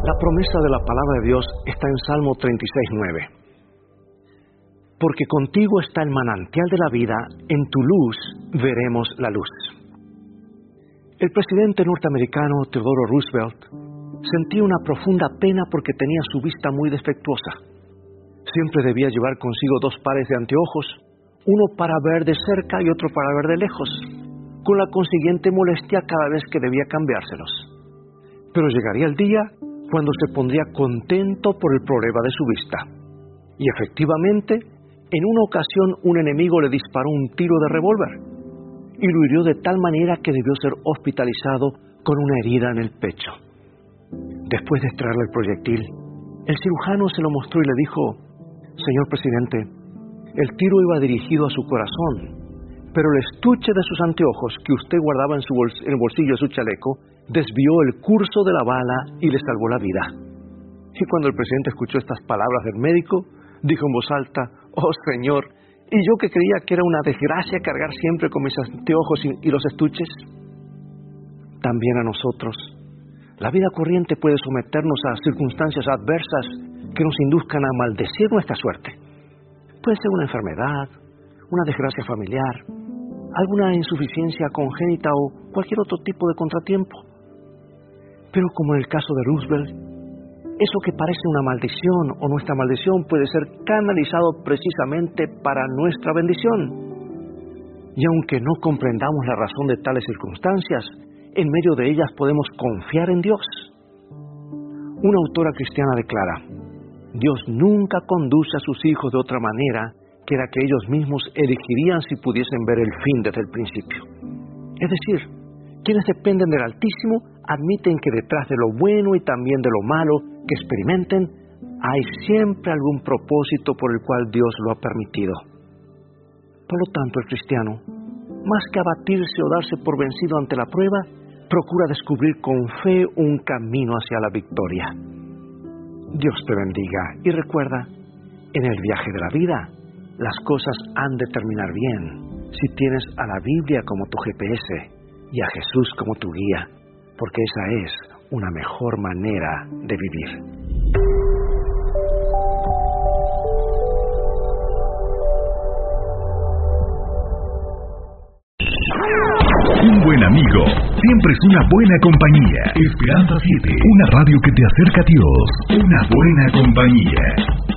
La promesa de la palabra de Dios está en Salmo 36:9. Porque contigo está el manantial de la vida, en tu luz veremos la luz. El presidente norteamericano Theodore Roosevelt sentía una profunda pena porque tenía su vista muy defectuosa. Siempre debía llevar consigo 2 pares de anteojos, uno para ver de cerca y otro para ver de lejos, con la consiguiente molestia cada vez que debía cambiárselos. Pero llegaría el día cuando se pondría contento por el problema de su vista. Y efectivamente, en una ocasión un enemigo le disparó un tiro de revólver y lo hirió de tal manera que debió ser hospitalizado con una herida en el pecho. Después de extraerle el proyectil, el cirujano se lo mostró y le dijo: Señor presidente, el tiro iba dirigido a su corazón, pero el estuche de sus anteojos que usted guardaba en el bolsillo de su chaleco desvió el curso de la bala y le salvó la vida. Y cuando el presidente escuchó estas palabras del médico, dijo en voz alta: Oh Señor, ¿y yo que creía que era una desgracia cargar siempre con mis anteojos y los estuches? También a nosotros, la vida corriente puede someternos a circunstancias adversas que nos induzcan a maldecir nuestra suerte. Puede ser una enfermedad, una desgracia familiar, alguna insuficiencia congénita o cualquier otro tipo de contratiempo. Pero como en el caso de Roosevelt, eso que parece una maldición o nuestra maldición puede ser canalizado precisamente para nuestra bendición. Y aunque no comprendamos la razón de tales circunstancias, en medio de ellas podemos confiar en Dios. Una autora cristiana declara: Dios nunca conduce a sus hijos de otra manera que la que ellos mismos elegirían si pudiesen ver el fin desde el principio. Es decir, quienes dependen del Altísimo admiten que detrás de lo bueno y también de lo malo que experimenten, hay siempre algún propósito por el cual Dios lo ha permitido. Por lo tanto, el cristiano, más que abatirse o darse por vencido ante la prueba, procura descubrir con fe un camino hacia la victoria. Dios te bendiga y recuerda, en el viaje de la vida, las cosas han de terminar bien si tienes a la Biblia como tu GPS y a Jesús como tu guía, porque esa es una mejor manera de vivir. Un buen amigo siempre es una buena compañía. Esperanza 7, una radio que te acerca a Dios. Una buena compañía.